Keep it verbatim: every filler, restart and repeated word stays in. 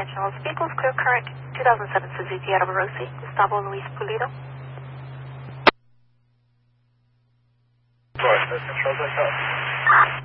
attention all vehicles, clear current two thousand seven Suzuki Autoverosi, Gustavo Luis Pulido. Control, control, control.